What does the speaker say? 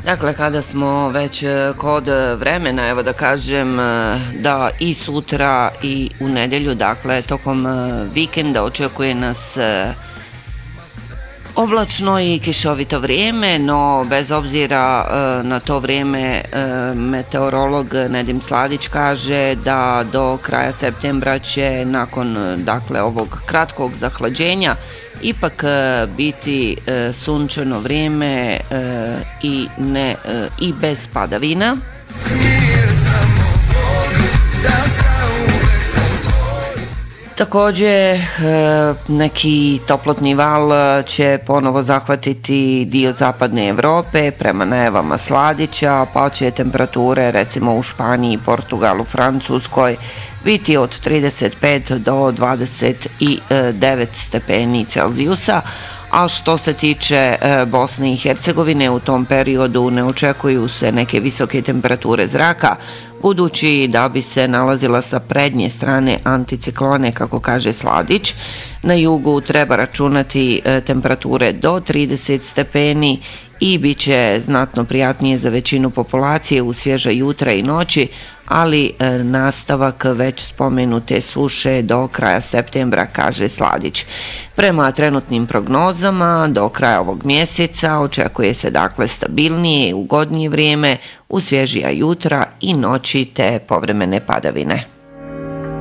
Dakle, kada smo već kod vremena, evo da kažem da i sutra i u nedjelju, dakle, tokom vikenda očekuje nas oblačno i kišovito vrijeme, no bez obzira na to vrijeme meteorolog Nedim Sladić kaže da do kraja septembra će nakon dakle ovog kratkog zahlađenja ipak biti sunčano vrijeme i bez padavina. Također neki toplotni val će ponovo zahvatiti dio zapadne Evrope prema najavama Sladića, pa će temperature recimo u Španiji, Portugalu, Francuskoj biti od 35 do 29 stepeni Celzijusa, a što se tiče Bosne i Hercegovine, u tom periodu ne očekuju se neke visoke temperature zraka, budući da bi se nalazila sa prednje strane anticiklone, kako kaže Sladić. Na jugu treba računati temperature do 30 stepeni i bit će znatno prijatnije za većinu populacije u svježa jutra i noći, ali nastavak već spomenute suše do kraja septembra, kaže Sladić. Prema trenutnim prognozama, do kraja ovog mjeseca očekuje se dakle stabilnije i ugodnije vrijeme, u svježija jutra i noći te povremene padavine.